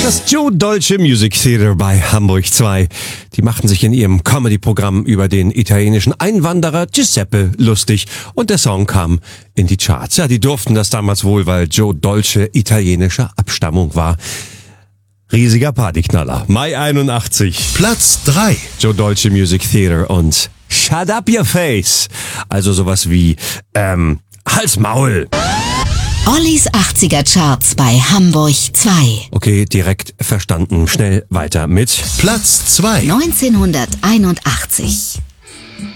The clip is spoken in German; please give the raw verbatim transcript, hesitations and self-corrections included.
Das Joe Dolce Music Theater bei Hamburg zwei. Die machten sich in ihrem Comedy-Programm über den italienischen Einwanderer Giuseppe lustig und der Song kam in die Charts. Ja, die durften das damals wohl, weil Joe Dolce italienischer Abstammung war. Riesiger Partyknaller. Mai einundachtzig. Platz drei. Joe Dolce Music Theater und Shut Up Your Face. Also sowas wie, ähm, Hals Maul. Ollis achtziger Charts bei Hamburg zwei. Okay, direkt verstanden. Schnell weiter mit Platz zwei. neunzehnhunderteinundachtzig.